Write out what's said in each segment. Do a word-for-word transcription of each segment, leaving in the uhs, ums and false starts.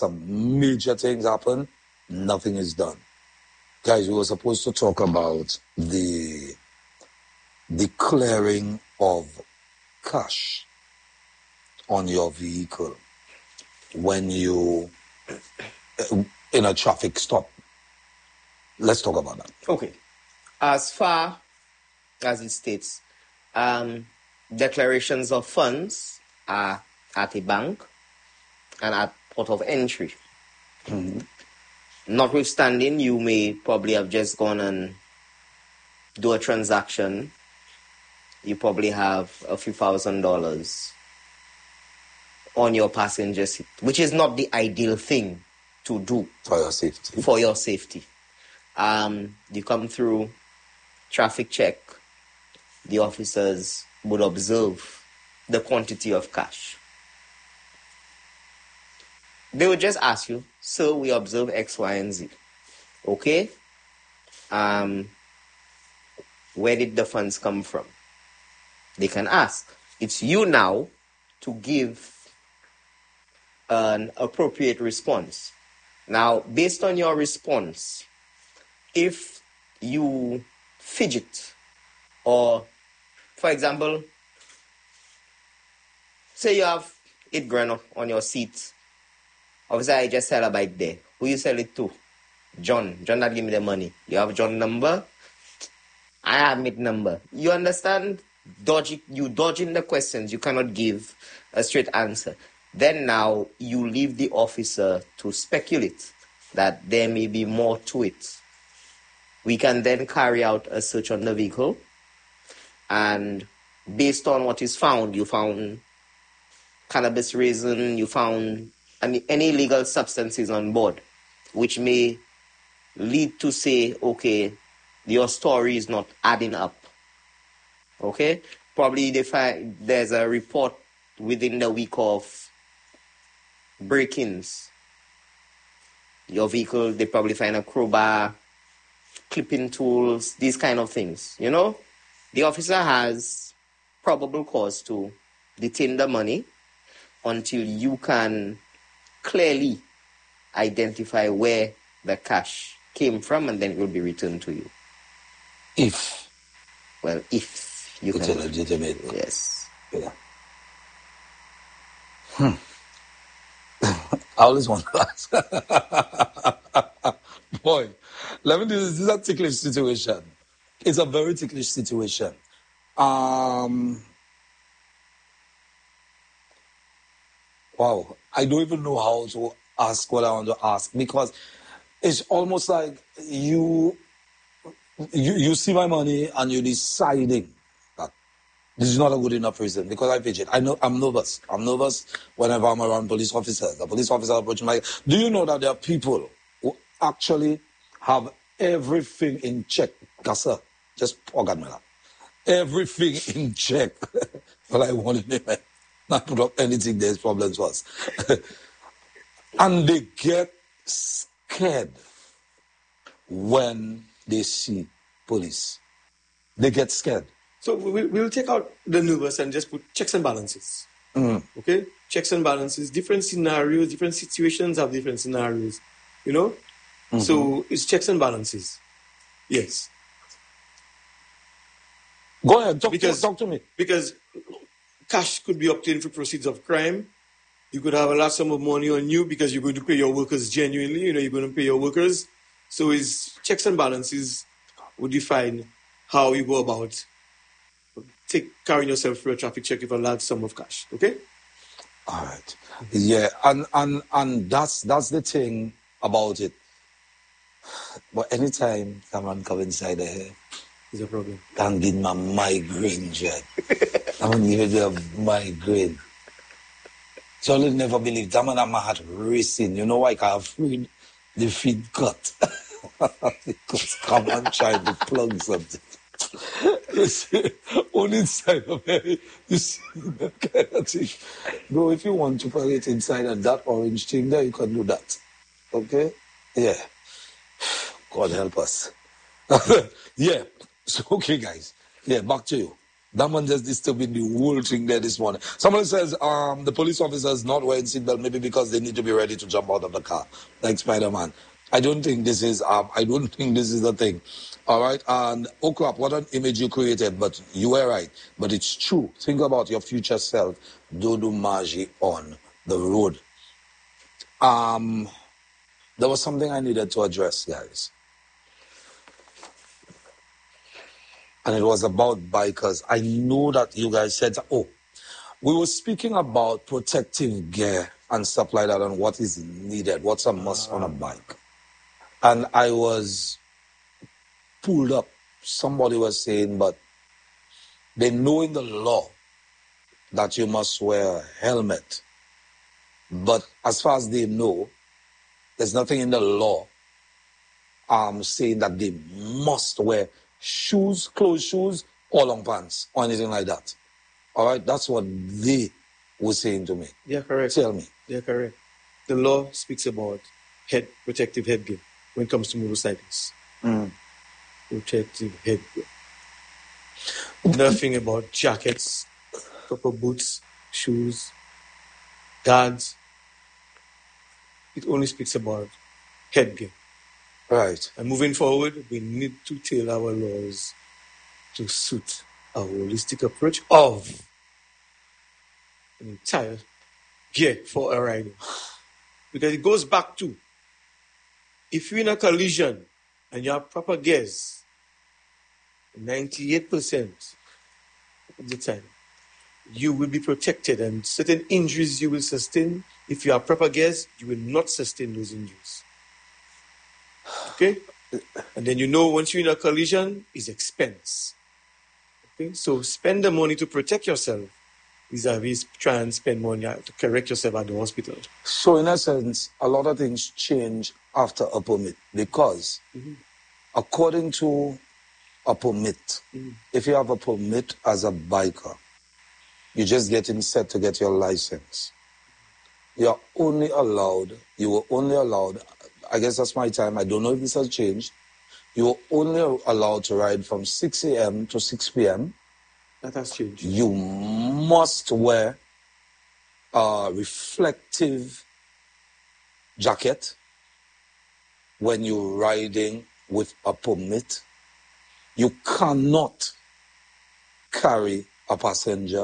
some major things happen, nothing is done. Guys, we were supposed to talk about the, the clearing of cash on your vehicle when you, in a traffic stop. Let's talk about that. Okay. As far as it states, um, declarations of funds are at a bank and at port of entry. Mm-hmm. Notwithstanding, you may probably have just gone and do a transaction. You probably have a few thousand dollars on your passenger seat, which is not the ideal thing to do. For your safety. For your safety. Um, you come through traffic check, the officers would observe the quantity of cash. They would just ask you, so we observe X, Y, and Z. Okay? Um, where did the funds come from? They can ask. It's you now to give an appropriate response. Now, based on your response, if you fidget, or, for example, say you have eight grand on your seat. Obviously, I just sell a bike there. Who you sell it to? John. John that give me the money. You have John number. I have mid number. You understand? Dodge, you dodging the questions. You cannot give a straight answer. Then now you leave the officer to speculate that there may be more to it. We can then carry out a search on the vehicle, and based on what is found, you found cannabis resin, you found any, any illegal substances on board, which may lead to say, okay, your story is not adding up. Okay? Probably they find there's a report within the week of break-ins. Your vehicle, they probably find a crowbar, clipping tools, these kind of things, you know? The officer has probable cause to detain the money until you can clearly identify where the cash came from, and then it will be returned to you. If. Well, if you it's can. It's a legitimate. Yes. Yeah. Hmm. I always want to ask. Boy, let me do this. This is a ticklish situation. It's a very ticklish situation. Um, wow. I don't even know how to ask what I want to ask, because it's almost like you, you, you see my money and you're deciding that this is not a good enough reason, because I fidget. I know I'm nervous. I'm nervous whenever I'm around police officers. The police officer approaching my. Do you know that there are people who actually have everything in check? Kasa, just forget me that. Everything in check. Well, I wanted to not put up anything there's problems was. And they get scared when they see police. They get scared. So we, we'll take out the nervous and just put checks and balances. Mm. Okay? Checks and balances. Different scenarios, different situations have different scenarios. You know? Mm-hmm. So it's checks and balances. Yes. Go ahead. Talk, because, talk to me. Because cash could be obtained for proceeds of crime. You could have a large sum of money on you because you're going to pay your workers genuinely. You know, you're going to pay your workers. So it's checks and balances would define how you go about take carrying yourself through a traffic check with a large sum of cash. Okay? All right. Yeah, and and and that's that's the thing about it. But anytime someone comes inside the hair, it's a problem. Can't get my migraine, Jack. I don't even have migraine. So I'll never believe that man had my heart racing. You know why? I have freed the feed cut. Because come on, trying to plug something. You see, on inside of it, you see that kind of thing. Bro, if you want to put it inside of that orange thing there, you can do that. Okay? Yeah. God help us. Yeah. So, okay, guys. Yeah, back to you. That man just disturbing the whole thing there this morning. Someone says um, the police officers not wearing seatbelt maybe because they need to be ready to jump out of the car, like Spider-Man. I don't think this is um, I don't think this is the thing. All right, and oh crap, what an image you created, but you were right. But it's true. Think about your future self. Don't do magic on the road. Um, there was something I needed to address, guys. And it was about bikers. I know that you guys said, oh, we were speaking about protective gear and stuff like that and what is needed, what's a must on a bike. And I was pulled up. Somebody was saying, but they know in the law that you must wear a helmet. But as far as they know, there's nothing in the law um, saying that they must wear shoes, closed shoes, or long pants, or anything like that. All right? That's what they were saying to me. Yeah, correct. Tell me. Yeah, correct. The law speaks about head protective headgear when it comes to motorcycles. Mm. Protective headgear. Nothing about jackets, proper boots, shoes, guards. It only speaks about headgear. Right. And moving forward, we need to tailor our laws to suit a holistic approach of an entire gear for a rider. Because it goes back to, if you're in a collision and you have proper gears, ninety-eight percent of the time, you will be protected, and certain injuries you will sustain. If you have proper gears, you will not sustain those injuries. Okay? And then you know once you're in a collision, it's expense. Okay? So spend the money to protect yourself. Vis-a-vis try and spend money to correct yourself at the hospital. So in essence, a lot of things change after a permit because mm-hmm. according to a permit, mm-hmm. if you have a permit as a biker, you're just getting set to get your license. You're only allowed, you were only allowed, I guess that's my time, I don't know if this has changed, you were only allowed to ride from six a.m. to six p.m. That has changed. You must wear a reflective jacket when you're riding with a permit. You cannot carry a passenger.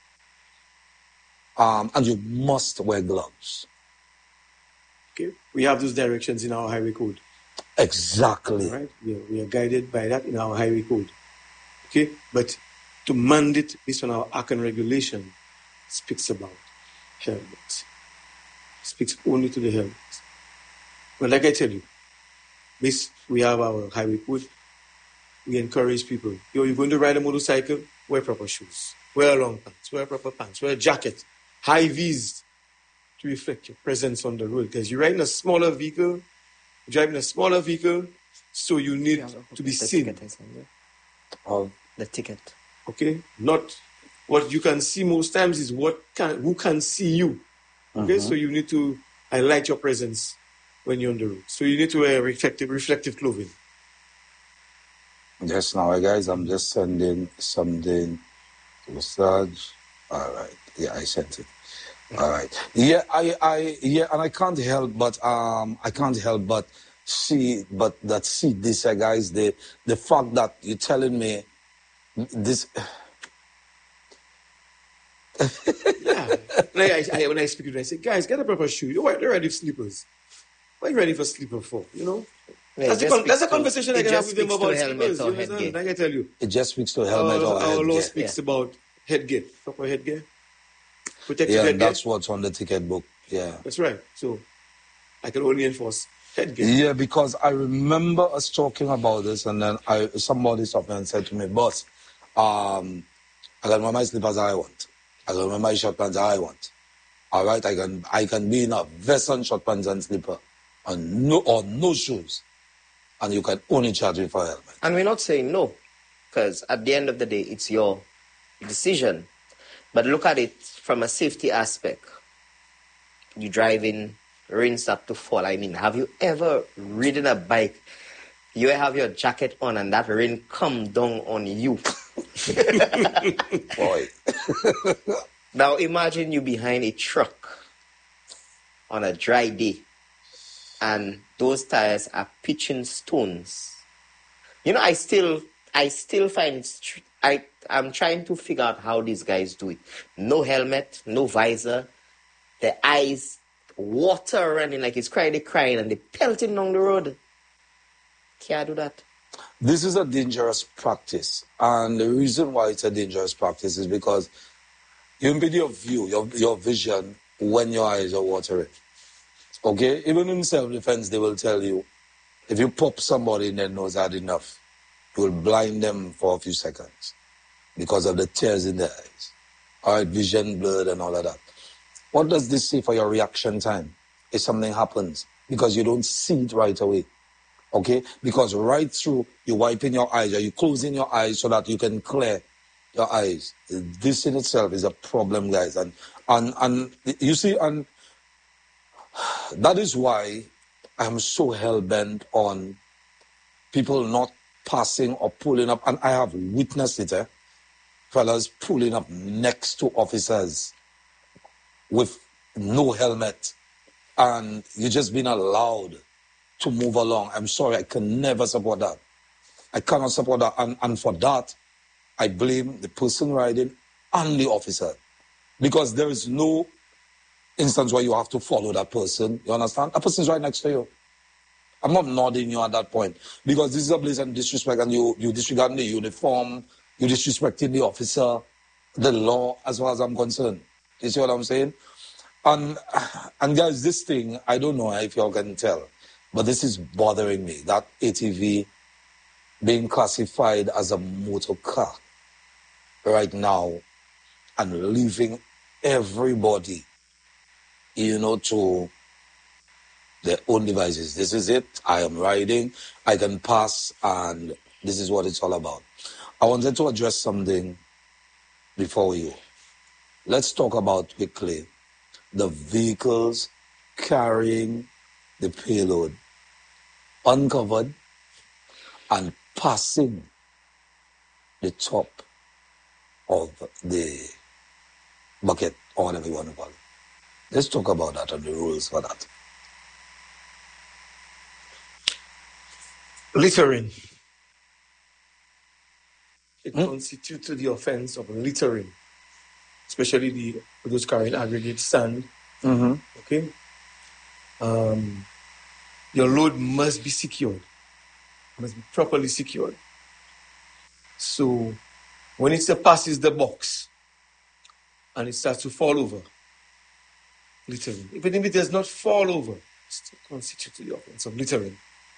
Um, and you must wear gloves. Okay, we have those directions in our highway code. Exactly. All right, we are, we are guided by that in our highway code. Okay, but to mandate based on our act and regulation speaks about helmets. Speaks only to the helmet. But like I tell you, this we have our highway code. We encourage people. Yo, you're going to ride a motorcycle, wear proper shoes, wear long pants, wear proper pants, wear a jacket, high V's to reflect your presence on the road. Because you're riding a smaller vehicle, driving a smaller vehicle, so you need yeah, to be the seen. Ticket, oh. The ticket. Okay? Not what you can see most times is what can who can see you. Okay? Mm-hmm. So you need to highlight your presence when you're on the road. So you need to wear reflective reflective clothing. Just now, guys, I'm just sending something to Sarge. All right. Yeah, I sent it. All right. Yeah, I, I, yeah, and I can't help but, um, I can't help but see, but that see this, uh, guys, the, the fact that you're telling me this. yeah. When I, I, when I speak to them, I say, guys, get a proper shoe. You're ready for sleepers. What are you ready for sleeper for? You know? Yeah, that's, the con- that's a conversation to, I can have with them about sleepers. You understand? Like I tell you. It just speaks to helmet our, or our headgear. Our law speaks yeah. about headgear, proper headgear. Protective yeah, headgear. That's what's on the ticket book. Yeah. That's right. So I can only enforce headgear. Yeah, because I remember us talking about this, and then I somebody stopped me and said to me, boss, um, I can wear my slippers how I want. I can wear my short pants how I want. All right, I can I can be in a vest and short pants and slipper, and no or no shoes, and you can only charge me for a helmet. And we're not saying no, because at the end of the day, it's your decision. But look at it from a safety aspect. You driving, rain start to fall. I mean, have you ever ridden a bike? You have your jacket on and that rain come down on you. Boy. Now imagine you behind a truck on a dry day and those tires are pitching stones. You know, I still I still find it str- I I'm trying to figure out how these guys do it. No helmet, no visor, their eyes, water running like it's crying, they crying and they pelting down the road. Can't do that. This is a dangerous practice. And the reason why it's a dangerous practice is because you impede your view, your, your vision when your eyes are watering. Okay? Even in self-defense, they will tell you, if you pop somebody in their nose hard enough, you will blind them for a few seconds because of the tears in their eyes. All right, vision blurred and all of that. What does this say for your reaction time if something happens? Because you don't see it right away. Okay? Because right through, you're wiping your eyes or you're closing your eyes so that you can clear your eyes. This in itself is a problem, guys. And and and you see, and that is why I'm so hell-bent on people not passing or pulling up. And I have witnessed it, eh? Fellas pulling up next to officers with no helmet. And you're just being allowed to move along. I'm sorry, I can never support that. I cannot support that. And, and for that, I blame the person riding and the officer. Because there is no instance where you have to follow that person. You understand? That person's right next to you. I'm not nodding you at that point. Because this is a blatant disrespect and you, you disregarding the uniform, you disrespecting the officer, the law, as far as I'm concerned. You see what I'm saying? And, and guys, this thing, I don't know if y'all can tell, but this is bothering me, that A T V being classified as a motor car right now and leaving everybody, you know, to their own devices. This is it. I am riding. I can pass, and this is what it's all about. I wanted to address something before you. Let's talk about quickly the vehicles carrying the payload uncovered and passing the top of the bucket or whatever you want to call it. Let's talk about that and the rules for that. Littering. It hmm? constitutes the offense of littering, especially the those carrying aggregate sand. Mm-hmm. Okay. Um, your load must be secured, must be properly secured. So when it passes the box and it starts to fall over, littering. Even if it does not fall over, it still constitutes the offense of littering.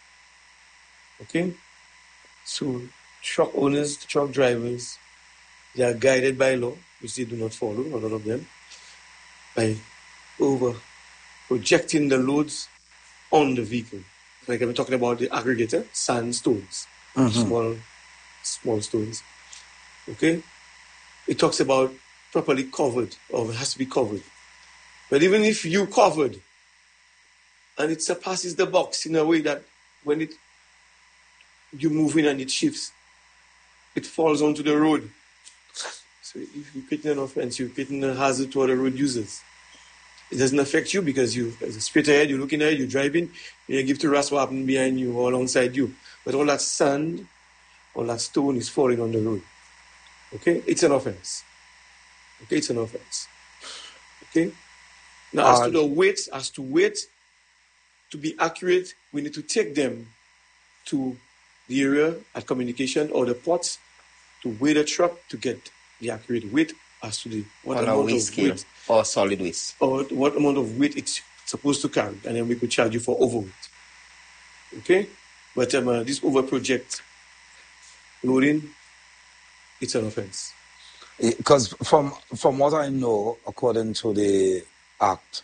Okay? So truck owners, truck drivers, they are guided by law, which they do not follow, a lot of them, by over projecting the loads on the vehicle. Like I'm talking about the aggregator, sand, stones, mm-hmm. small, small stones. Okay? It talks about properly covered, or it has to be covered. But even if you covered, and it surpasses the box in a way that when it you move in and it shifts, it falls onto the road. So if you're creating an offense, you're creating a hazard to other road users. It doesn't affect you because you, as a straight ahead, you're looking ahead, you're driving, you give to Ras what happened behind you or alongside you. But all that sand, all that stone is falling on the road. Okay? It's an offense. Okay? It's an offense. Okay? Now, as uh, to the weight, as to weight, to be accurate, we need to take them to the area at communication or the ports to weigh the truck to get the accurate weight as to the what on amount a of weight or solid waste or what amount of weight it's supposed to carry, and then we could charge you for overweight. Okay, but um, uh, this over project loading, it's an offense. Because from from what I know, according to the Act,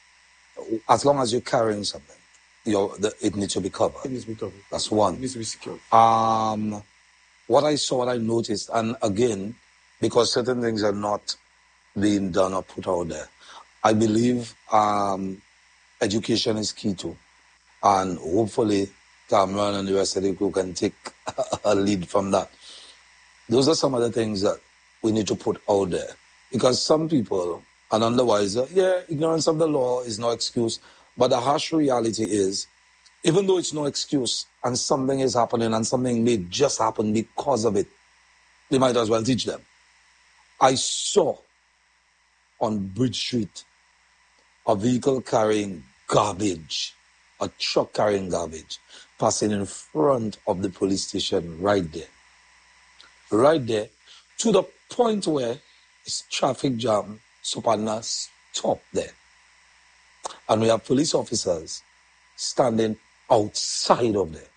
as long as you're carrying something, Your, the, it needs to be covered. It needs to be covered. That's one. It needs to be secured. Um, what I saw, what I noticed, and again, because certain things are not being done or put out there, I believe um, education is key too. And hopefully, Cameron and the rest of the crew can take a lead from that. Those are some of the things that we need to put out there. Because some people are none the wiser. Yeah, ignorance of the law is no excuse. But the harsh reality is, even though it's no excuse and something is happening and something may just happen because of it, we might as well teach them. I saw on Bridge Street a vehicle carrying garbage, a truck carrying garbage, passing in front of the police station right there. Right there, to the point where it's traffic jam, so partner stop there. And we have police officers standing outside of there.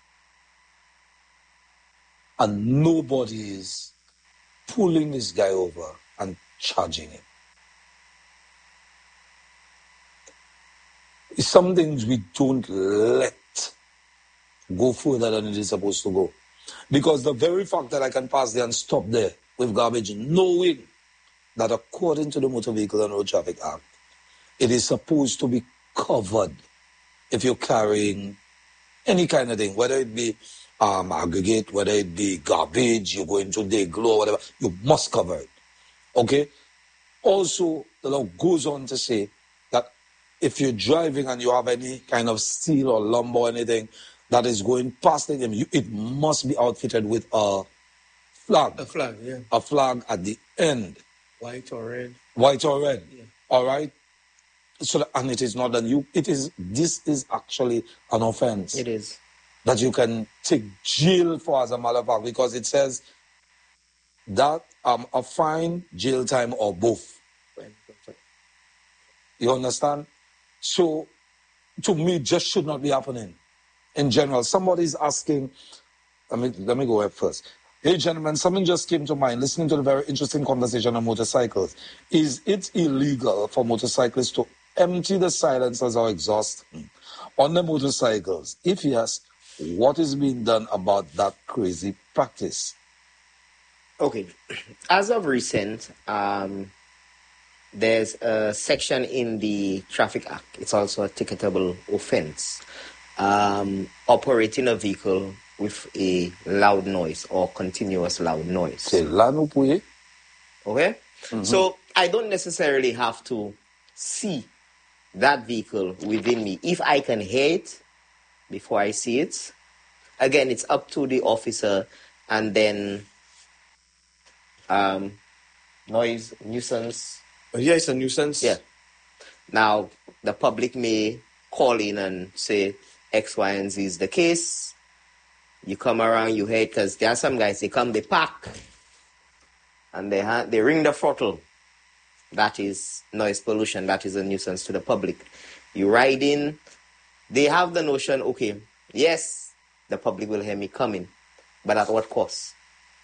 And nobody is pulling this guy over and charging him. It's some things we don't let go further than it is supposed to go. Because the very fact that I can pass there and stop there with garbage, knowing that according to the Motor Vehicle and Road Traffic Act, it is supposed to be covered if you're carrying any kind of thing, whether it be um, aggregate, whether it be garbage, you're going to dig glow, whatever, you must cover it. Okay? Also, the law goes on to say that if you're driving and you have any kind of steel or lumber or anything that is going past it, you, it must be outfitted with a flag. A flag, yeah. A flag at the end. White or red. White or red. Yeah. All right? So that, and it is not that you, it is, this is actually an offense. It is. That you can take jail for, as a matter of fact, because it says that um, a fine, jail time, or both. You understand? So, to me, it just should not be happening. In general, somebody's asking, let me, let me go up first. Hey, gentlemen, something just came to mind listening to the very interesting conversation on motorcycles. Is it illegal for motorcyclists to empty the silencers or exhaust on the motorcycles? If yes, what is being done about that crazy practice? Okay. As of recent, um, there's a section in the Traffic Act. It's also a ticketable offense. Um, operating a vehicle with a loud noise or continuous loud noise. Okay? Okay? Mm-hmm. So I don't necessarily have to see that vehicle within me. If I can hear it before I see it, again, it's up to the officer, and then um, noise, nuisance. Oh, yeah, it's a nuisance. Yeah. Now, the public may call in and say X, Y, and Z is the case. You come around, you hear it, because there are some guys, they come, they park, and they ha- they ring the throttle. That is noise pollution. That is a nuisance to the public. You ride in, they have the notion, okay, yes, the public will hear me coming, but at what cost?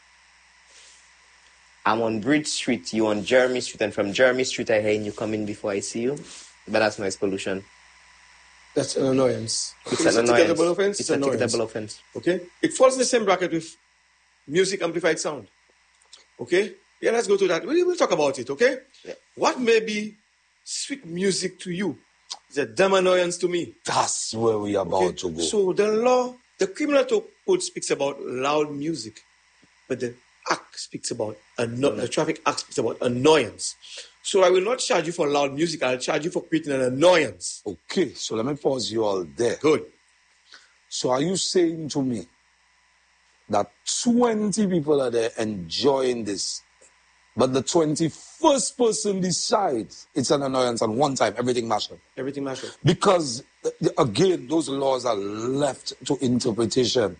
I'm on Bridge Street, you on Jeremy Street, and from Jeremy Street I hear you coming before I see you, but that's noise pollution. That's an annoyance. It's, it's an a annoyance. ticketable offense. It's, It's a annoyance. ticketable offense. Okay? It falls in the same bracket with music amplified sound. Okay? Yeah, let's go to that. We will talk about it, okay? Yeah. What may be sweet music to you is a damn annoyance to me. That's where we are about Okay? to go. So the law, the criminal code speaks about loud music, but the act speaks about, anno- the traffic act speaks about annoyance. So I will not charge you for loud music. I'll charge you for creating an annoyance. Okay, so let me pause you all there. Good. So are you saying to me that twenty people are there enjoying this, but the twenty-first person decides it's an annoyance and one time everything mashed up? Everything mashed up. Because, again, those laws are left to interpretation.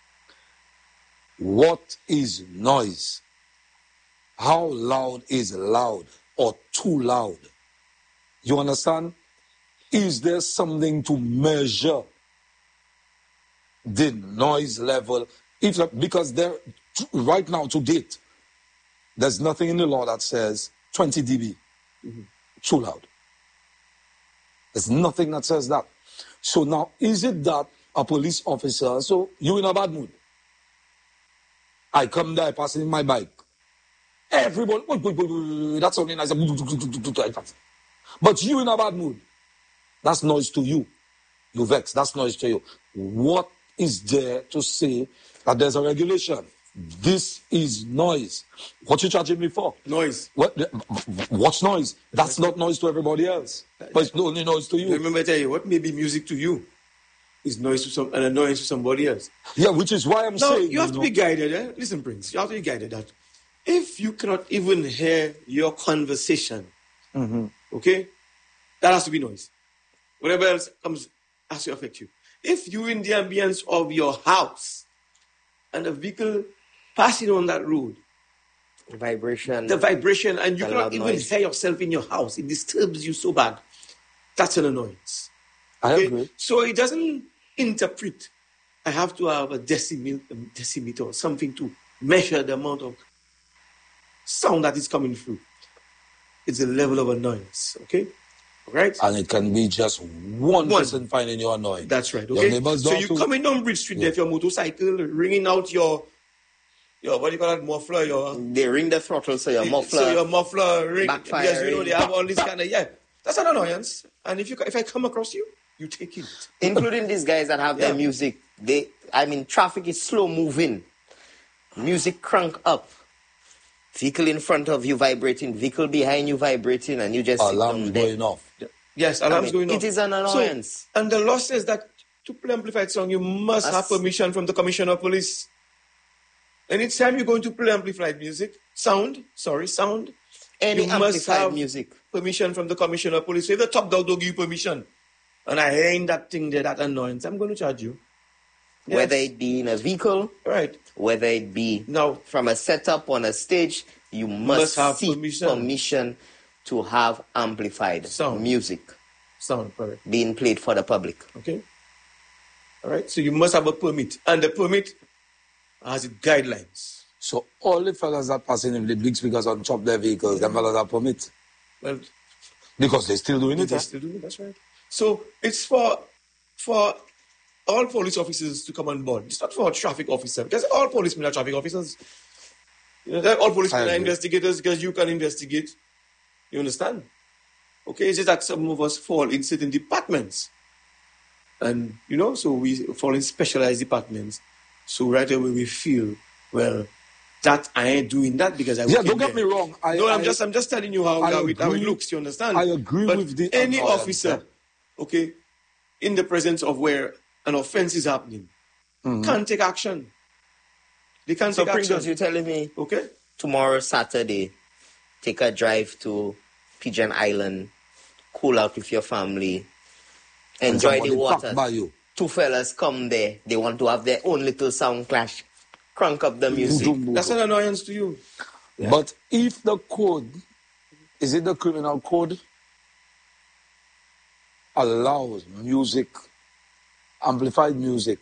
What is noise? How loud is loud or too loud? You understand? Is there something to measure the noise level? If, because there, right now to date, there's nothing in the law that says twenty decibels, mm-hmm. too loud. There's nothing that says that. So now, is it that a police officer, so you in a bad mood? I come there, passing my bike. Everybody, that's only nice. But you in a bad mood. That's noise to you. You vex, that's noise to you. What is there to say that there's a regulation? this is noise. What you charging me for? Noise. What? What's noise? That's not noise to everybody else, but it's only noise to you. Remember, I tell you, what may be music to you is noise to some, an annoyance to somebody else. Yeah, which is why I'm Now, saying you have to know, be guided. Eh? Listen, Prince, you have to be guided that if you cannot even hear your conversation, mm-hmm. okay, that has to be noise. Whatever else comes has to affect you. If you're in the ambience of your house and a vehicle passing on that road, Vibration. the vibration, and you The cannot loud even noise. hear yourself in your house, it disturbs you so bad. That's an annoyance. I Okay? agree. So it doesn't interpret. I have to have a decimeter, decimeter or something to measure the amount of sound that is coming through. It's a level of annoyance. Okay? All right? And it can be just one, One. person finding you annoying. That's right. Your Okay? neighbors So don't you too. coming down Bridge Street Yeah. there with your motorcycle, ringing out your, your what do you call that, muffler, your... They ring the throttle, so your muffler. So your muffler ring, backfiring. because you know they have all this kind of, yeah, that's an annoyance. And if you if I come across you, you take it. Including these guys that have Yeah. their music. They, I mean, traffic is slow moving. Music crank up. Vehicle in front of you vibrating, vehicle behind you vibrating, and you just sit Alarms down there. going off. Yes, I alarms mean, going off. it is an annoyance. So, and the law says that to play amplified song, you must That's- have permission from the Commissioner of Police. Anytime you're going to play amplified music, sound, sorry, sound, Any you must amplified have music. permission from the Commissioner of Police. So if the top dog don't give you permission, and I hearing that thing there, that annoyance, I'm going to charge you. Yes. Whether it be in a vehicle, Right. whether it be Now, from a setup on a stage, you must, Must have seek permission. permission to have amplified Sound. music sound, correct. being played for the public. Okay? All right? So you must have a permit. And the permit has its guidelines. So all the fellas that passing in the big speakers on top of their vehicles, them fellas have permit. Well, Because they're still doing it. they eh? still do it, that's right. So it's for for all police officers to come on board. It's not for a traffic officer, because all policemen are traffic officers. You know, they're all policemen I are agree. investigators because you can investigate. You understand? Okay, it's just that some of us fall in certain departments. And, you know, so we fall in specialized departments. So right away we feel, well, that I ain't doing that because I Yeah, work don't in get there. me wrong. I, no, I'm I- just I'm just telling you how, I how, it, how it agree- looks, you understand? I agree But with the any annoyance, officer, yeah. okay, in the presence of where an offense is happening, can't take action. They can't So, take Pringles, action. you're telling me Okay? tomorrow, Saturday, take a drive to Pigeon Island, cool out with your family, And enjoy somebody the packed water. by you. Two fellas come there, they want to have their own little sound clash, crank up the music. Boom, That's boom, an annoyance to you. boom. But if the code, is it the criminal code, allows music, amplified music,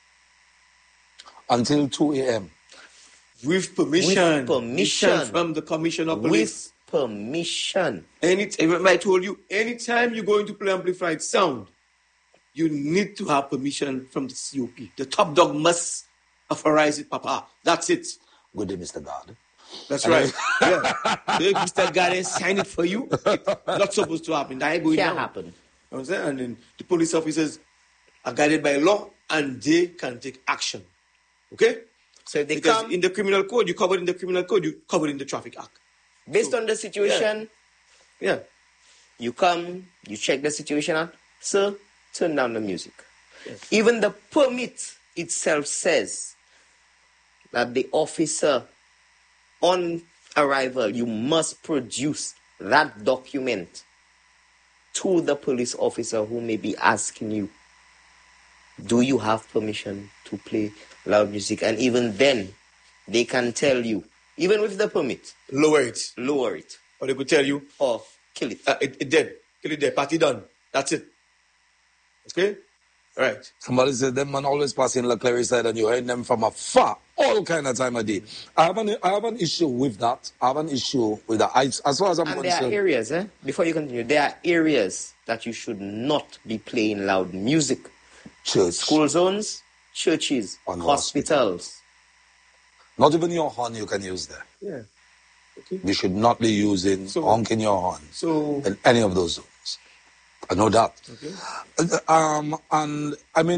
until two a.m. With permission. With permission. from the Commissioner of Police. With permission. Any, remember I told you, anytime you're going to play amplified sound, you need to have permission from the C O P. The top dog must authorize it, Papa. That's it. Good day, Mister God. That's right. Yeah. So if Mister Garden sign it for you, it's not supposed to happen. That ain't going Can't down. happen. You know what I'm saying? And then the police officers are guided by law and they can take action. Okay? So if they Because come, in the criminal code, you covered in the criminal code, you covered in the traffic act. based on the situation, Yeah. you come, you check the situation out, sir, turn down the music. Even the permit itself says that the officer, on arrival, you must produce that document to the police officer who may be asking you, do you have permission to play loud music? And even then, they can tell you, even with the permit, Lower it. lower it Or they could tell you, or kill it. uh, it, it dead. Kill it dead. Party done. That's it. Okay? All right. Somebody said them man always passing La Clary side and you heard them from afar all kind of time of day. I have an I have an issue with that. I have an issue with that. I, as far as I'm And there are concerned, areas, eh? Before you continue, there are areas that you should not be playing loud music. church, School zones, churches, And hospitals. not even your horn you can use there. Yeah. Okay. You should not be using So- honking your horn So, in any of those zones. I know that. okay. Uh, Um, and I mean,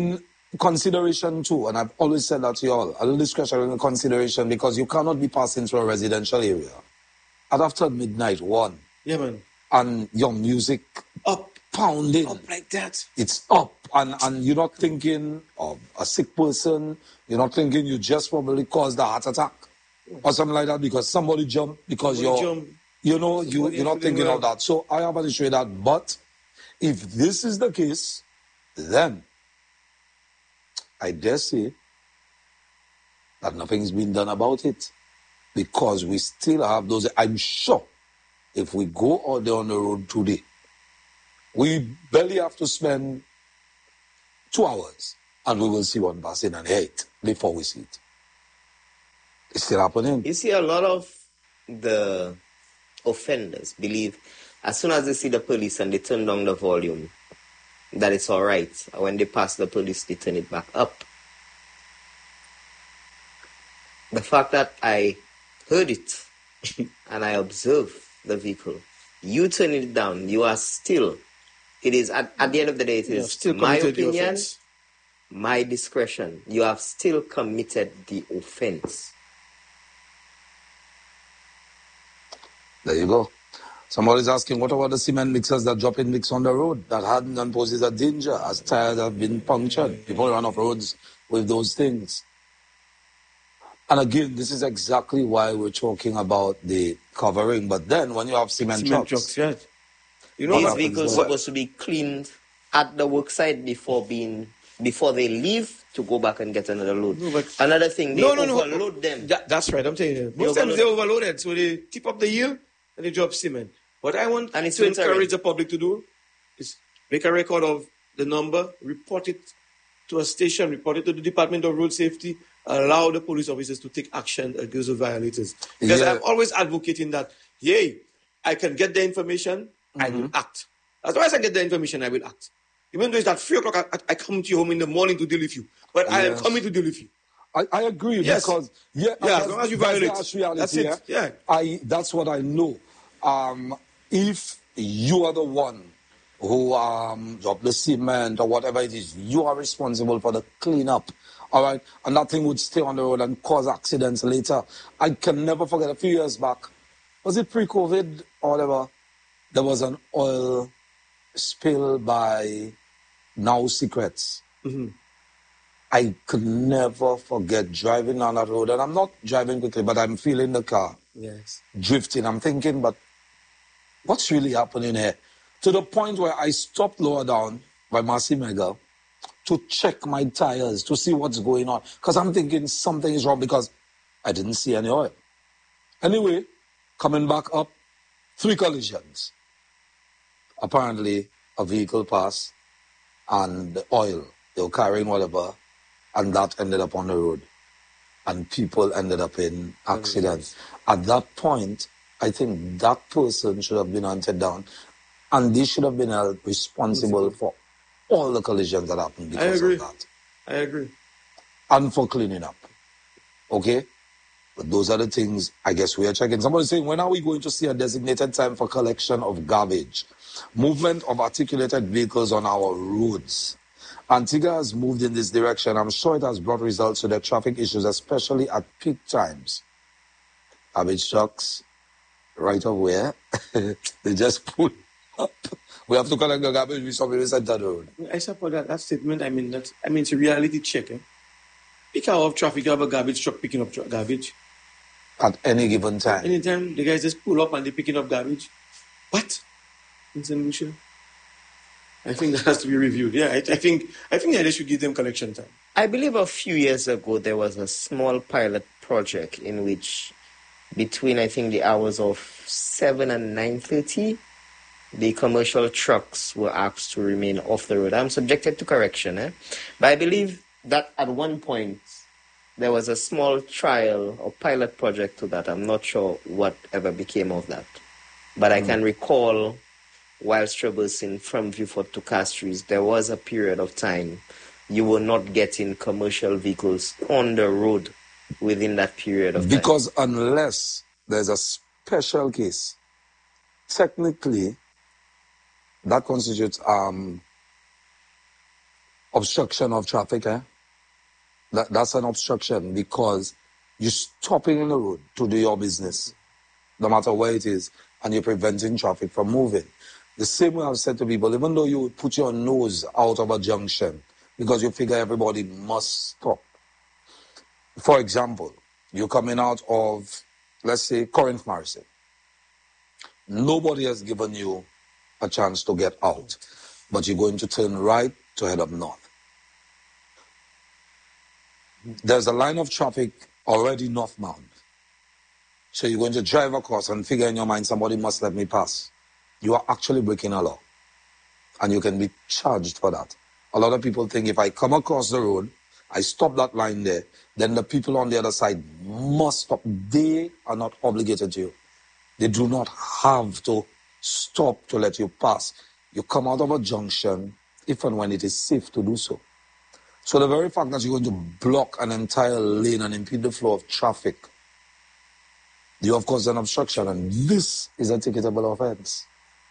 consideration too, and I've always said that to you all, a little discretionary consideration, because you cannot be passing through a residential area at after midnight, one, Yeah, man. and your music Up, pounding. up like that. It's up, and, and you're not thinking of a sick person. You're not thinking you just probably caused a heart attack or something like that because somebody jumped because Somebody you're, jump. you know, you, Somebody you're not feeling thinking well. of that. So I have an issue with that. But if this is the case, then I dare say that nothing's been done about it, because we still have those. I'm sure if we go out there on the road today, we barely have to spend two hours and we will see one passing and hear it before we see it. It's still happening. You see, a lot of the offenders believe as soon as they see the police and they turn down the volume, that it's all right. When they pass the police, they turn it back up. The fact that I heard it and I observed the vehicle, you turn it down, you are still, it is, at, at the end of the day, it You have is still my committed the opinion, offense. my discretion. You have still committed the offense. There you go. Somebody's asking, what about the cement mixers that drop in mix on the road that harden and poses a danger as tires have been punctured? People run off roads with those things. And again, this is exactly why we're talking about the covering. But then when you have cement, Cement trucks, trucks, yeah. You know These what happens vehicles there? supposed to be cleaned at the work site before being before they leave to go back and get another load. No, but- Another thing, they No, no, no. overload them. That, that's right. I'm telling you. They Most times overload- they overloaded, so they tip up the yield and they drop cement. What I want And it's to wintering. encourage the public to do is make a record of the number, report it to a station, report it to the Department of Road Safety, allow the police officers to take action against the violators. Because Yeah. I'm always advocating that, yay, I can get the information, I will act. As long as I get the information, I will act. Even though it's at three o'clock, I, I come to your home in the morning to deal with you. But I am Yes. coming to deal with you. I, I agree, Yes. because yeah, Yeah, as that's, long as you that's the violate. harsh reality, That's it, yeah. yeah. I that's what I know. Um, if you are the one who um drop the cement or whatever it is, you are responsible for the cleanup. All right, and that thing would stay on the road and cause accidents later. I can never forget a few years back. Was it pre-COVID or whatever? There was an oil spill by Now Secrets. Mm-hmm. I could never forget driving on that road, and I'm not driving quickly, but I'm feeling the car Yes. drifting. I'm thinking, but what's really happening here? To the point where I stopped lower down by Marcy Mega to check my tires to see what's going on, because I'm thinking something is wrong because I didn't see any oil. Anyway, coming back up, three collisions. Apparently, a vehicle passed and the oil, they were carrying whatever, and that ended up on the road. And people ended up in accidents. At that point, I think that person should have been hunted down, and they should have been held responsible for all the collisions that happened I because agree. of that. I agree. And for cleaning up. Okay? But those are the things I guess we are checking. Somebody's saying, when are we going to see a designated time for collection of garbage? Movement of articulated vehicles on our roads. Antigua has moved in this direction. I'm sure it has brought results to the traffic issues, especially at peak times. Garbage trucks, right of where? They just pull up. We have to collect the garbage we saw in the center of the road. I support that, that statement. I mean, that, I mean, it's a reality check. Eh? Peak hour of traffic, you have a garbage truck picking up tra- garbage. At any given time. Anytime the guys just pull up and they're picking up garbage. What? In Saint Lucia? I think that has to be reviewed. Yeah, I, I think I think that they should give them collection time. I believe a few years ago there was a small pilot project in which between I think the hours of seven and nine thirty, the commercial trucks were asked to remain off the road. I'm subjected to correction, eh? But I believe that at one point there was a small trial or pilot project to that. I'm not sure whatever became of that. But I can recall whilst traversing from Vieux-Fort to Castries, there was a period of time you were not getting commercial vehicles on the road within that period of time. Because unless there's a special case, technically, that constitutes um, obstruction of traffic, eh? That, that's an obstruction because you're stopping in the road to do your business, no matter where it is, and you're preventing traffic from moving. The same way I've said to people, even though you put your nose out of a junction because you figure everybody must stop. For example, you're coming out of, let's say, Corinth Morrison. Nobody has given you a chance to get out, but you're going to turn right to head up north. There's a line of traffic already northbound. So you're going to drive across and figure in your mind, somebody must let me pass. You are actually breaking a law. And you can be charged for that. A lot of people think if I come across the road, I stop that line there, then the people on the other side must stop. They are not obligated to you. They do not have to stop to let you pass. You come out of a junction if and when it is safe to do so. So the very fact that you're going to block an entire lane and impede the flow of traffic, you have caused an obstruction, and this is a ticketable offense.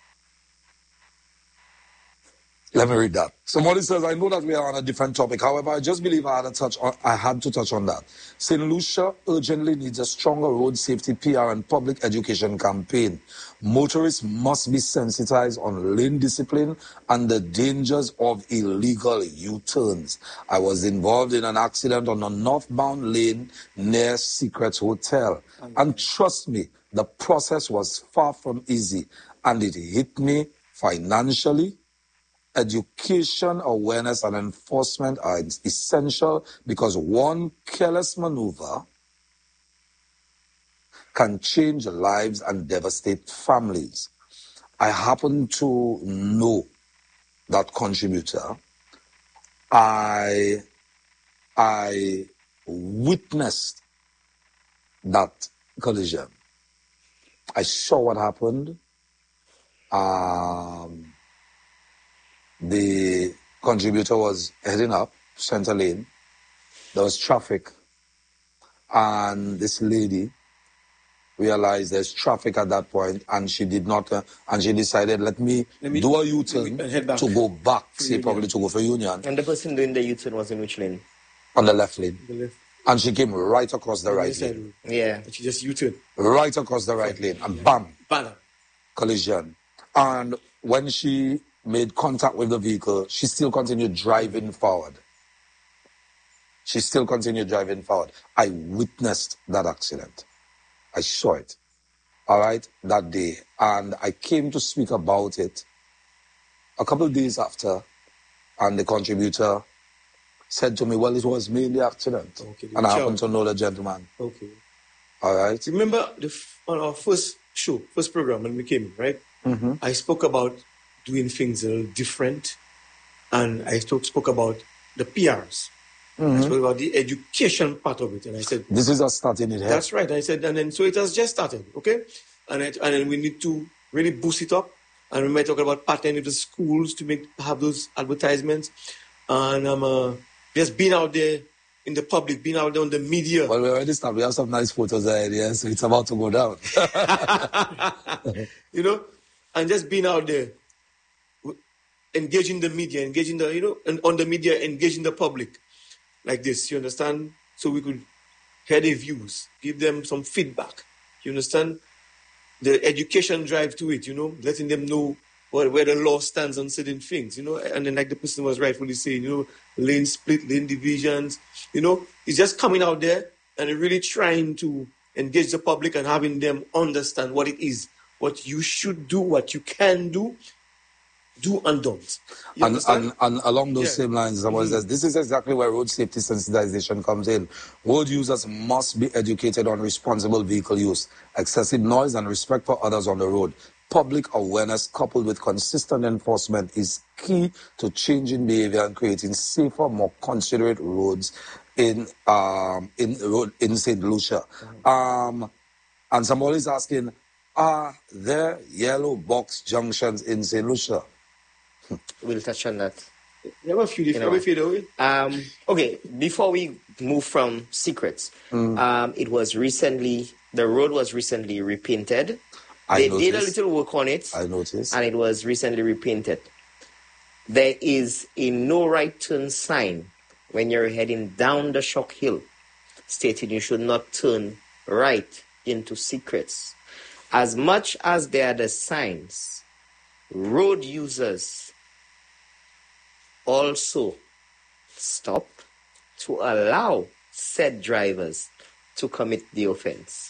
Let me read that. Somebody says, I know that we are on a different topic. However, I just believe I had, a touch on, I had to touch on that. Saint Lucia urgently needs a stronger road safety P R and public education campaign. Motorists must be sensitized on lane discipline and the dangers of illegal U-turns. I was involved in an accident on a northbound lane near Secret Hotel. And trust me, the process was far from easy. And it hit me financially. Education, awareness, and enforcement are essential because one careless maneuver can change lives and devastate families. I happen to know that contributor. I, I witnessed that collision. I saw what happened. Um... The contributor was heading up center lane. There was traffic. And this lady realized there's traffic at that point, and she did not, uh, and she decided, let me, let me do a U-turn to go back, say probably to go for Union. And the person doing the U-turn was in which lane? On the left lane. The left. And she came right across the right lane. Yeah. And she just U-turned. Right across the right lane. And bam. Bam. Collision. And when she made contact with the vehicle, she still continued driving forward. She still continued driving forward. I witnessed that accident. I saw it, all right, that day. And I came to speak about it a couple of days after, and the contributor said to me, well, it was me in the accident. Okay, and I happen to know the gentleman. Okay. All right. Remember the, on our first show, first program when we came, right? Mm-hmm. I spoke about doing things a little different. And I talk, spoke about the P Rs. Mm-hmm. I spoke about the education part of it. And I said, this is us starting it here. That's right. I said, and then so it has just started, okay? And it, and then we need to really boost it up. And we might talk about partnering with the schools to make have those advertisements. And um, uh, just being out there in the public, being out there on the media. Well, we already started. We have some nice photos already, so it's about to go down. You know? And just being out there. Engaging the media, engaging the, you know, and on the media, engaging the public like this, you understand? So we could hear their views, give them some feedback, you understand? The education drive to it, you know, letting them know what, where the law stands on certain things, you know, and then like the person was rightfully saying, you know, lane split, lane divisions, you know, it's just coming out there and really trying to engage the public and having them understand what it is, what you should do, what you can do, do and don't. And, and, and along those yeah. same lines, someone mm-hmm. says, this is exactly where road safety sensitization comes in. Road users must be educated on responsible vehicle use, excessive noise, and respect for others on the road. Public awareness coupled with consistent enforcement is key to changing behavior and creating safer, more considerate roads in um in road in Saint Lucia. Mm-hmm. Um, and somebody is asking, are there yellow box junctions in Saint Lucia? We'll touch on that. Never a few different. Um, okay, before we move from secrets, mm. um, it was recently, the road was recently repainted. I they noticed. did a little work on it. I noticed. And it was recently repainted. there is a no right turn sign when you're heading down the Shock Hill, stating you should not turn right into Secrets. As much as there are the signs, road users also stop to allow said drivers to commit the offense.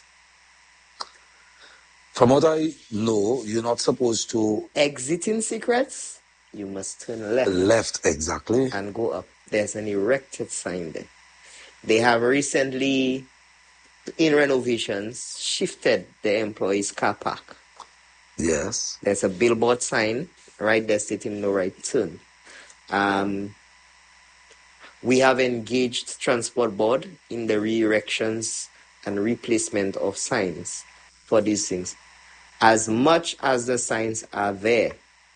From what I know, you're not supposed to... Exiting Secrets, you must turn left. Left, exactly. And go up. There's an erected sign there. They have recently, in renovations, shifted the employees' car park. Yes. There's a billboard sign right there stating no right turn. Um, we have engaged Transport Board in the re-erections and replacement of signs for these things. As much as the signs are there,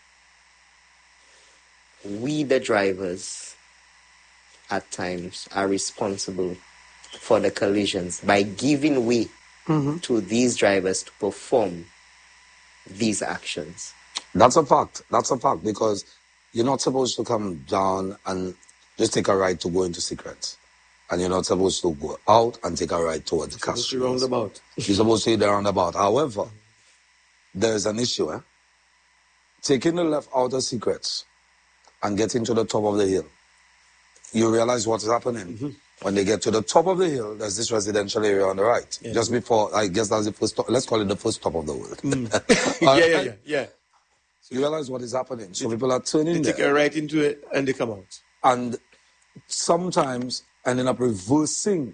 we, the drivers, at times are responsible for the collisions by giving way mm-hmm. to these drivers to perform these actions. That's a fact. That's a fact, because you're not supposed to come down and just take a right to go into Secrets. And you're not supposed to go out and take a right towards the Castro. You're roundabout. You're supposed to hit the roundabout. However, there's an issue, eh? Taking the left out of Secrets and getting to the top of the hill, you realize what is happening. Mm-hmm. When they get to the top of the hill, there's this residential area on the right. Yeah. Just before, I guess that's the first top, let's call it the first top of the world. Mm. yeah, yeah, yeah, yeah. You realize what is happening. So they, people are turning they there. They take a right into it and they come out. And sometimes ending up reversing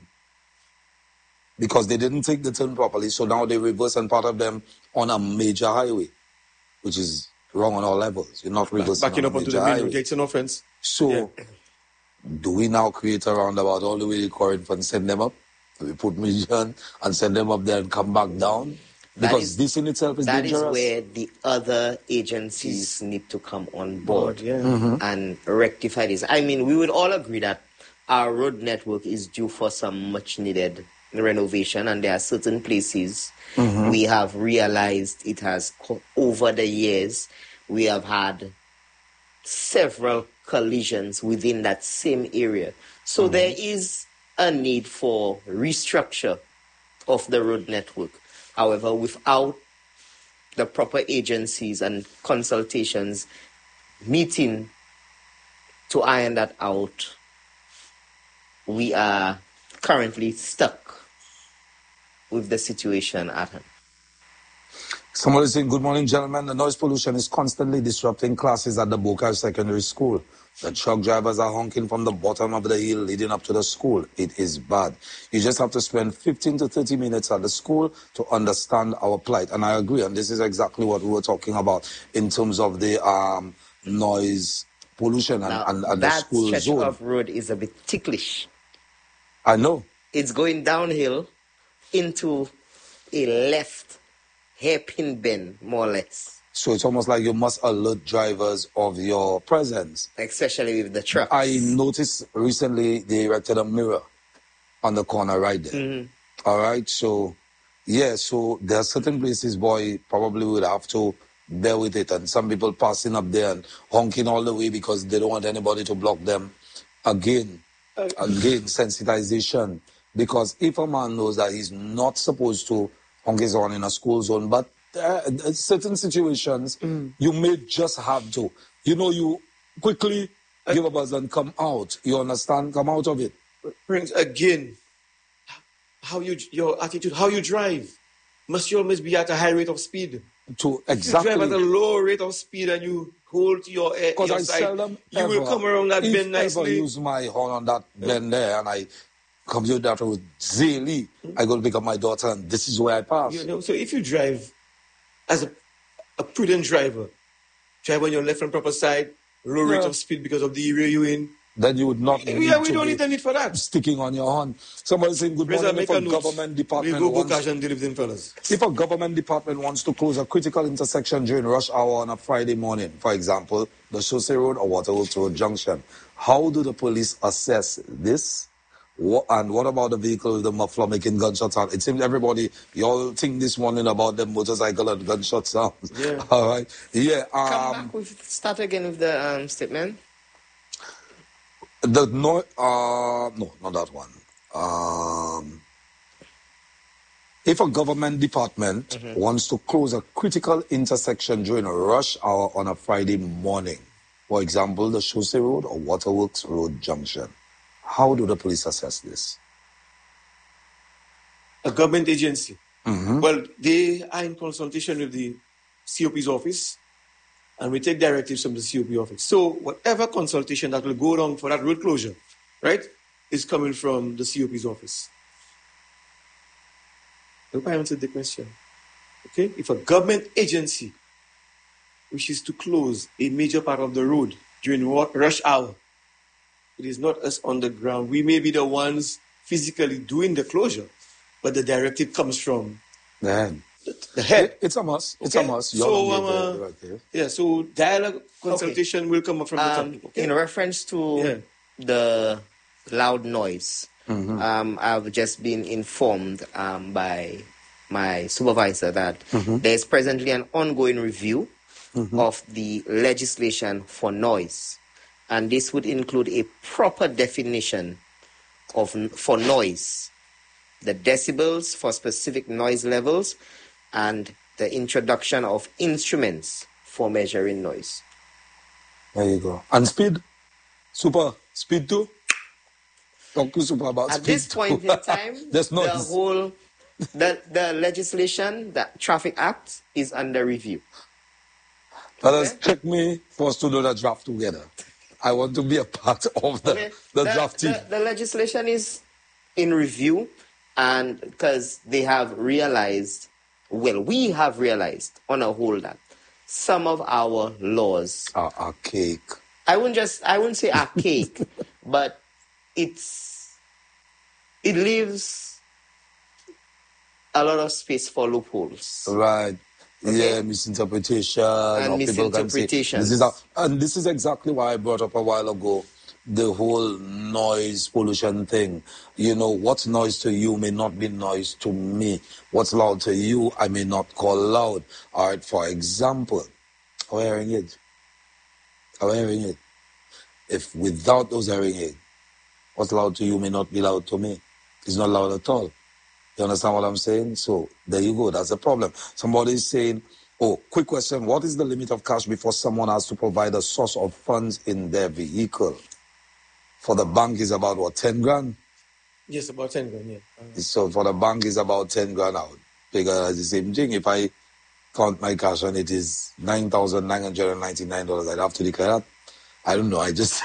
because they didn't take the turn properly. So now they reverse, and part of them on a major highway, which is wrong on all levels. You're not reversing. Backing up onto the main road, it's an offense. So, yeah. do we now create a roundabout all the way to Corinth and send them up? Do we put million and send them up there and come back down? Because is, this in itself is that dangerous. That is where the other agencies need to come on board yeah. mm-hmm. and rectify this. I mean, we would all agree that our road network is due for some much-needed renovation, and there are certain places mm-hmm. we have realized it has, co- over the years, we have had several collisions within that same area. So mm-hmm. there is a need for restructure of the road network. However, without the proper agencies and consultations meeting to iron that out, we are currently stuck with the situation at hand. Somebody saying, good morning, gentlemen. The noise pollution is constantly disrupting classes at the Bocage Secondary School. The truck drivers are honking from the bottom of the hill leading up to the school. It is bad. You just have to spend fifteen to thirty minutes at the school to understand our plight. And I agree, and this is exactly what we were talking about in terms of the um, noise pollution and, now, and, and the school that zone. stretch of road is a bit ticklish. I know. It's going downhill into a left hairpin bend, more or less. So it's almost like you must alert drivers of your presence. Especially with the trucks. I noticed recently they erected a mirror on the corner right there. Mm-hmm. All right, so, yeah, so there are certain places, boy, probably would have to bear with it. And some people passing up there and honking all the way because they don't want anybody to block them. Again, uh, again, sensitization. Because if a man knows that he's not supposed to honk his horn in a school zone, but uh, certain situations, mm. you may just have to. You know, you quickly uh, give a buzz and come out. You understand? Come out of it. Prince, again, how you your attitude, how you drive. Must you always be at a high rate of speed? To exactly. If you drive at a low rate of speed and you hold to your, uh, your I side, seldom you ever, will come around that if bend nicely. If I use my horn on that bend there and I come to that with Zaylee, I go to pick up my daughter and this is where I pass. You know, so if you drive as a, a prudent driver, drive on your left and proper side, low rate yeah. of speed because of the area you're in, then you would not need yeah, we to don't need the need for that. Sticking on your horn. Somebody saying, good Reza, morning, if a government department we'll go wants, and deliver them fellas. If a government department wants to close a critical intersection during rush hour on a Friday morning, for example, the Chaussee Road or Waterworks Road Junction, how do the police assess this? What, and what about the vehicle with the muffler making gunshot sound? It seems everybody, you all think this morning about the motorcycle and gunshot sounds. Yeah. All right. Yeah. Come Um, back with, start again with the um, statement. the no, uh, no, not that one. Um, if a government department Mm-hmm. wants to close a critical intersection during a rush hour on a Friday morning, for example, the Chaussee Road or Waterworks Road junction, how do the police assess this? A government agency. Mm-hmm. Well, they are in consultation with the C O P's office, and we take directives from the C O P office. So whatever consultation that will go wrong for that road closure, right, is coming from the C O P's office. I hope I answered the question. Okay? If a government agency wishes to close a major part of the road during rush hour, it is not us on the ground. We may be the ones physically doing the closure, but the directive comes from Then the, the head. it, it's a must. It's Okay? a must. You So, all um, gave the uh, directive. Yeah, so dialogue consultation will come up from the Um, top. Okay? in reference to Yeah. the loud noise, Mhm. um, I've just been informed um, by my supervisor that Mhm. there is presently an ongoing review Mhm. of the legislation for noise, and this would include a proper definition of for noise, the decibels for specific noise levels, and the introduction of instruments for measuring noise. There you go. And speed, super speed too. Talk to super about At speed this too. point in time, There's no. the whole the the legislation, the Traffic Act, is under review. Fellas, Okay. check me for us to do the draft together. I want to be a part of the, Okay. the, the, draft team. the, the legislation is in review, and because they have realized, well, we have realized on a whole that some of our laws, Ah, ah, cake. I wouldn't just I wouldn't say archaic, but it's it leaves a lot of space for loopholes. Right. Okay. Yeah, misinterpretation. And or people can say, misinterpretations. this is a, and this is exactly why I brought up a while ago the whole noise pollution thing. You know, what's noise to you may not be noise to me. What's loud to you, I may not call loud. All right, for example, are we hearing it? Are we hearing it? If without those hearing aid, what's loud to you may not be loud to me. It's not loud at all. You understand what I'm saying? So there you go. That's the problem. Somebody is saying, oh, quick question. What is the limit of cash before someone has to provide a source of funds in their vehicle? For the bank is about what, ten grand? Yes, about ten grand, yeah. Uh, So for the bank is about ten grand out. Figure as the same thing. If I count my cash and it is nine thousand nine hundred ninety-nine dollars, I'd have to declare that. I don't know. I just,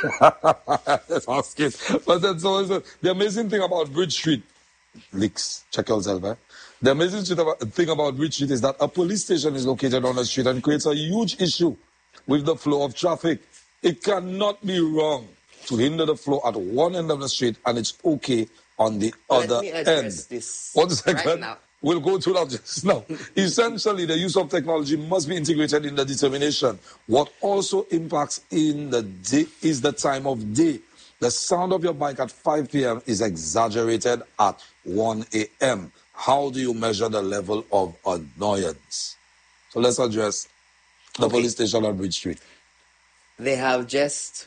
just ask it. But that's always a, the amazing thing about Bridge Street. Leaks. Check yourself, eh? The amazing shit about, thing about Bridge Street is that a police station is located on the street and creates a huge issue with the flow of traffic. It cannot be wrong to hinder the flow at one end of the street and it's okay on the Let other me end. address this One second. right now. We'll go to that just now. Essentially, the use of technology must be integrated in the determination. What also impacts in the day is the time of day. The sound of your bike at five p.m. is exaggerated at one a.m. How do you measure the level of annoyance? So let's address the Okay. police station on Bridge Street. They have just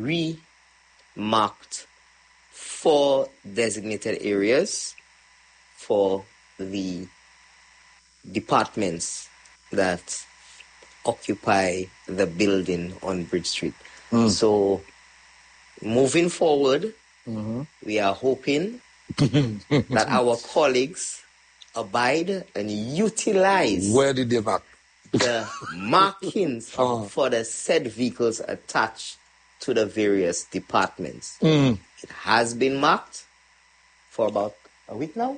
remarked four designated areas for the departments that occupy the building on Bridge Street. Mm. So, moving forward, Mm-hmm. we are hoping that our colleagues abide and utilize Where did they mark? the markings Oh. for the said vehicles attached to the various departments. Mm. It has been marked for about a week now.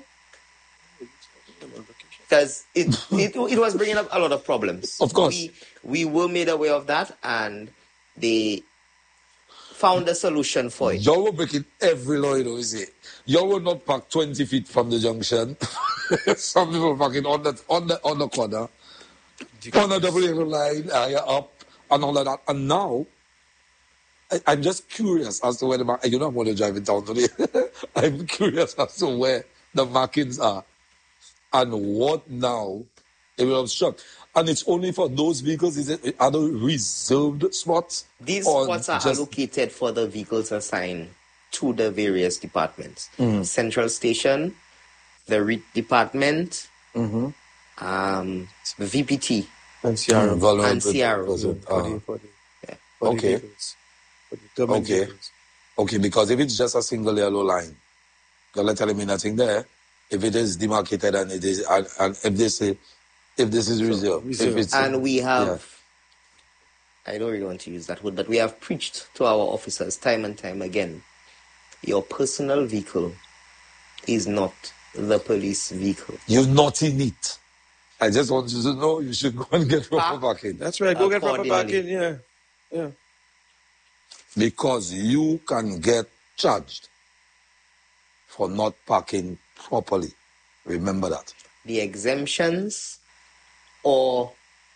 Because it, it it was bringing up a lot of problems. Of course. We, we were made aware of that and they found a solution for it. Y'all will break it every law, you know, is it? Y'all will not park twenty feet from the junction. Some people park it on the, on the, on the corner, on the double yellow line, uh, yeah, up, and all of that. And now, I, I'm just curious as to where the mark, you know, I'm going to drive it down today. I'm curious as to where the markings are and what now it will obstruct. And it's only for those vehicles, is it, are there reserved spots? These or spots are just, allocated for the vehicles assigned to the various departments. Mm. Central Station, the R E I T department, Mhm. um, V P T, And C R O. Mm, vulnerable and C R O. person. For Uh, the, for the, Yeah. for the Okay. vehicles. For the government Okay. vehicles. Okay, because if it's just a single yellow line, you're telling me nothing there. If it is demarcated and it is, and, and if they say, if this is reserved, if reserved. it's, And we have, yeah. I don't really want to use that word, but we have preached to our officers time and time again, your personal vehicle is not the police vehicle. You're not in it. I just want you to know you should go and get proper Ah. parking. That's right. Go get proper Accordingly. parking. Yeah. Yeah. Because you can get charged for not parking properly. Remember that. The exemptions or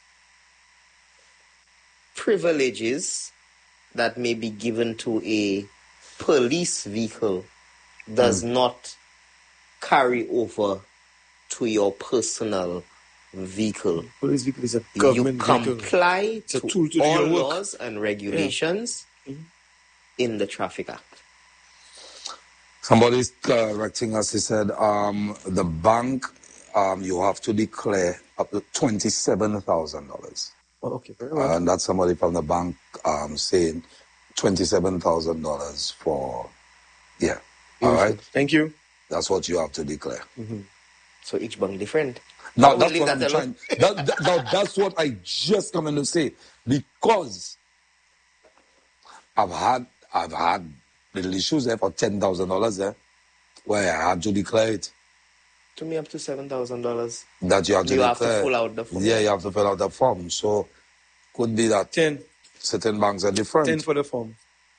privileges that may be given to a police vehicle does Mm. not carry over to your personal vehicle. Police vehicle is a You government vehicle. comply It's a to tool to do all your work. laws and regulations Mhm. in the Traffic Act. Somebody's correcting us. He said, um, the bank, um, you have to declare up to twenty-seven thousand dollars. Oh, okay, very well. And that's somebody from the bank um, saying twenty-seven thousand dollars for, yeah. All Beautiful. right? Thank you. That's what you have to declare. So each bank different. Now, We'll that's leave what that I'm alone. trying. That, that, now, that's what I just come in to say. Because I've had, I've had little issues there for ten thousand dollars there, where I had to declare it. To me, up to seven thousand dollars. That you have to You declare. have to fill out the form. Yeah, you have to fill out the form. So, could be that Ten. certain banks are different. Ten for the form.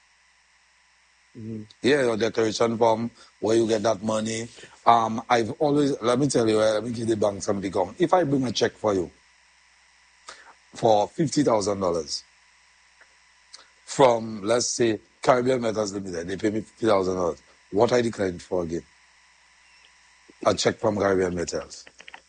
Yeah, your declaration form, where you get that money. Um, I've always, let me tell you, uh, let me give the bank some big on. If I bring a check for you for fifty thousand dollars from, let's say, Caribbean Metals Limited, they pay me fifty thousand dollars. What I declared for again? A check from Caribbean Metals.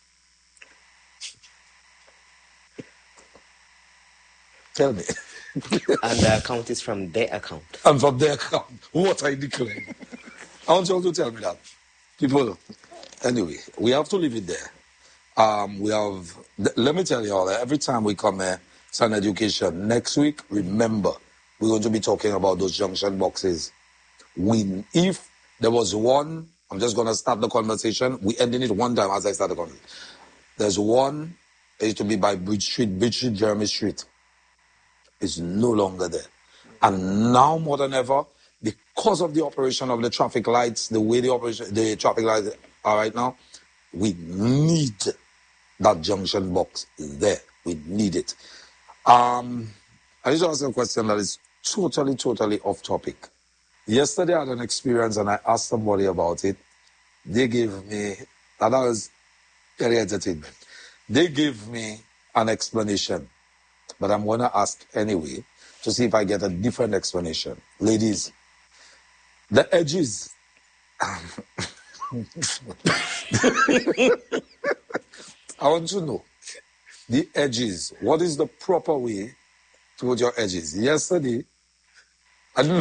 Tell me. And the account is from their account. And from their account, what I declared. I want you all to tell me that. People, anyway, we have to leave it there. Um, we have, th- let me tell you all, every time we come here, it's an education. Next week, remember, we're going to be talking about those junction boxes. We, if there was one, I'm just going to start the conversation. We ending it one time as I start the conversation. There's one, it used to be by Bridge Street, Bridge Street, Jeremy Street. It's no longer there. And now more than ever, because of the operation of the traffic lights, the way the operation, the traffic lights are right now, we need that junction box there. We need it. Um, I just ask a question that is totally, totally off topic. Yesterday I had an experience and I asked somebody about it. They gave me, and that was very entertainment. They gave me an explanation, but I'm going to ask anyway to see if I get a different explanation. Ladies, the edges. I want to know the edges. What is the proper way to put your edges? Yesterday, I don't know.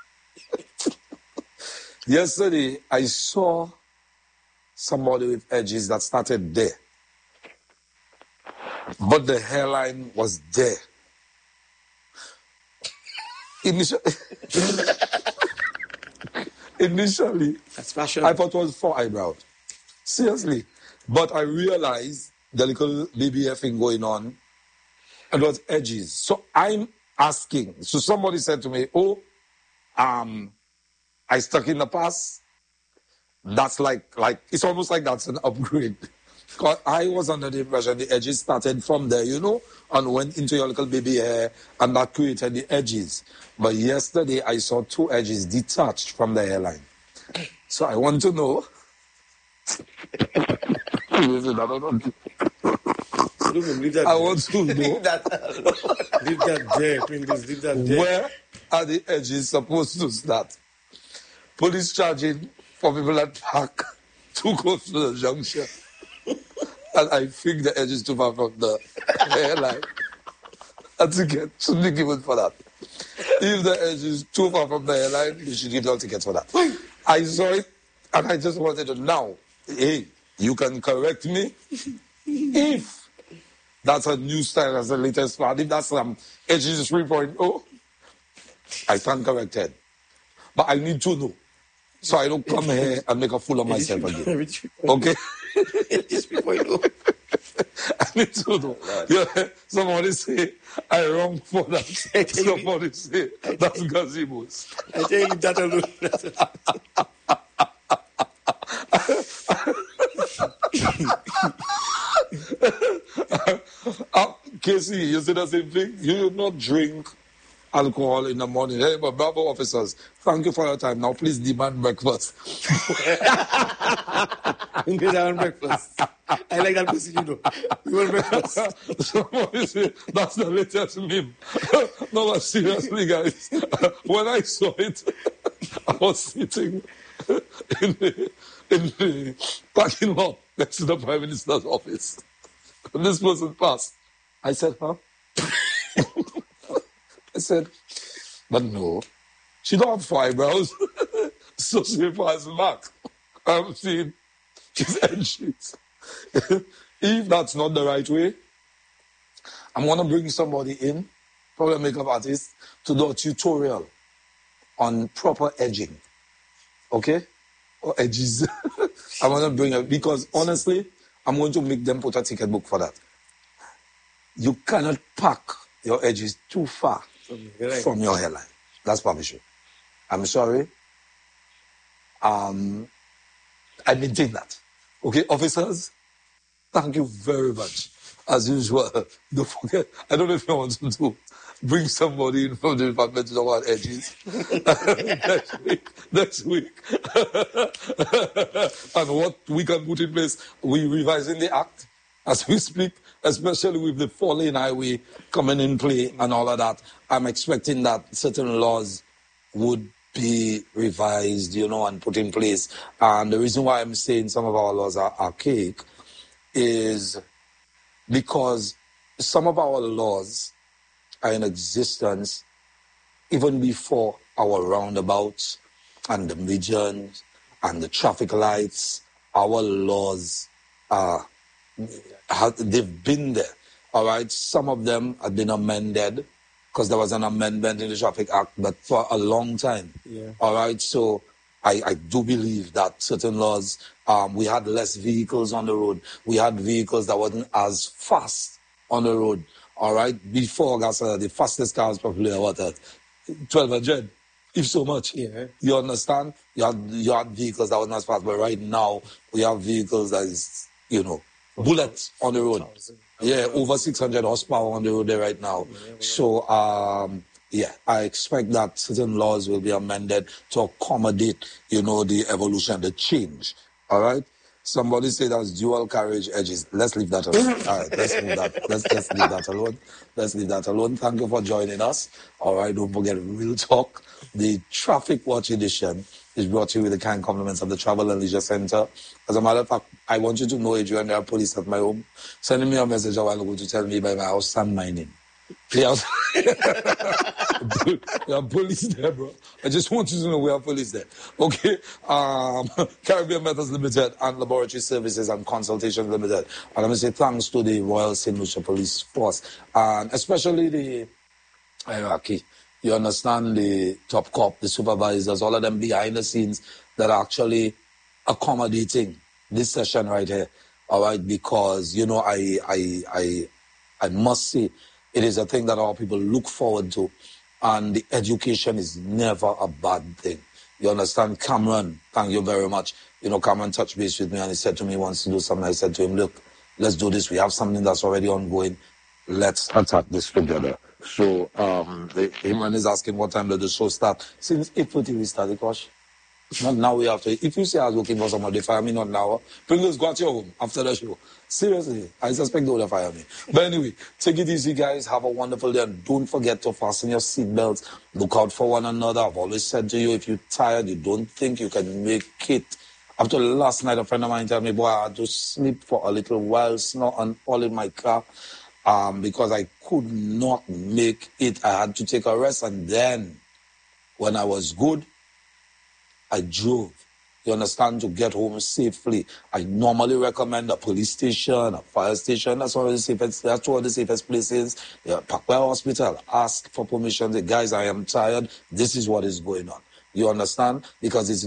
Yesterday, I saw somebody with edges that started there, but the hairline was there. Initially, initially, That's fashion. I thought it was four eyebrows. Seriously. But I realized the little baby thing going on, and it was edges. So I'm asking. So somebody said to me, oh, um, I stuck in the past. That's like, like, it's almost like that's an upgrade. Because I was under the impression the edges started from there, you know, and went into your little baby hair, and that created the edges. But yesterday, I saw two edges detached from the hairline. So I want to know. Listen, I don't know. alone. Leave that I there. want to know Leave that alone. Leave that there, Pringles. Leave that there. where are the edges supposed to start. Police charging for people that park too close to the junction. And I think the edge is too far from the hairline. A ticket should be given for that. If the edge is too far from the hairline, you should give no tickets for that. I saw it and I just wanted to know, hey, you can correct me if that's a new style as the latest one. If that's some edges three point oh, I stand corrected. But I need to know. So I don't come here and make a fool of myself again. Okay? Edges three point oh. I need to know. Yeah, somebody say I wrong for that. Somebody say that's gazebos. I tell you, leave that alone. uh, Casey, you say the same thing? You do not drink alcohol in the morning. Hey, but bravo officers, thank you for your time. Now please demand breakfast. You get down breakfast. I like that pussy, you know. You want breakfast? Somebody say that's the latest meme. No, but seriously, guys. When I saw it, I was sitting in the, in the parking lot next to the Prime Minister's office. When this person passed, I said, huh? I said, but no, she don't have four eyebrows, so she has back. I'm seeing she's edges. If that's not the right way, I'm gonna bring somebody in, probably a makeup artist, to do a tutorial on proper edging. Okay? Or edges. I'm gonna bring it because honestly, I'm going to make them put a ticket book for that. You cannot pack your edges too far from your hairline. That's permission. I'm sorry. Um, I maintain that. Okay, officers, thank you very much. As usual, don't forget, I don't know if you want to do, bring somebody in from the department to talk about edges. next week, next week. And what we can put in place, we revising the act as we speak, especially with the four-lane highway coming in play and all of that. I'm expecting that certain laws would be revised, you know, and put in place. And the reason why I'm saying some of our laws are archaic is because some of our laws are in existence even before our roundabouts and the medians and the traffic lights. Our laws are, have, they've been there, all right? Some of them have been amended because there was an amendment in the Traffic Act, but for a long time, yeah. All right? So I, I do believe that certain laws, um, we had less vehicles on the road. We had vehicles that wasn't as fast on the road, all right? Before, guys, uh, the fastest cars probably what, uh, twelve hundred, if so much. Yeah. You understand? You had, you had vehicles that wasn't as fast, but right now, we have vehicles that is, you know, bullets on the road. Yeah, over six hundred horsepower on the road there right now. So, um, yeah, I expect that certain laws will be amended to accommodate, you know, the evolution, the change. All right? Somebody say that's dual carriage edges. Let's leave that alone. All right, let's leave that. Let's, let's leave that alone. Let's leave that alone. Thank you for joining us. All right, don't forget Real Talk. The Traffic Watch edition is brought to you with the kind compliments of the Travel and Leisure Center. As a matter of fact, I want you to know, Adrian, there are police at my home sending me a message a while ago to tell me by my house sand mining. Yes. We have police there, bro. I just want you to know we have police there. Okay? Um, Caribbean Methods Limited and Laboratory Services and Consultation Limited. And I'm going to say thanks to the Royal Saint Lucia Police Force and especially the hierarchy. You understand, the top cop, the supervisors, all of them behind the scenes that are actually accommodating this session right here. All right, because you know, I, I, I, I must say, it is a thing that our people look forward to, and the education is never a bad thing. You understand, Cameron? Thank you very much. You know, Cameron touched base with me, and he said to me he wants to do something. I said to him, look, let's do this. We have something that's already ongoing. Let's attack this together. So, um, the, Imran is asking what time does the show start. Since eight thirty we started, Kosh. Not now we have to. If you say I was looking for somebody, fire me not now. Pringles, go at your home after the show. Seriously, I suspect they would have fired me. But anyway, take it easy, guys. Have a wonderful day. And don't forget to fasten your seatbelts. Look out for one another. I've always said to you, if you're tired, you don't think you can make it. Up to last night, a friend of mine told me, boy, I had to sleep for a little while, snore and all in my car, um, because I could not make it. I had to take a rest. And then, when I was good, I drove, you understand, to get home safely. I normally recommend a police station, a fire station. That's one of the safest, that's one of the safest places. Yeah, Parkway Hospital, ask for permission. Say, guys, I am tired. This is what is going on. You understand? Because it's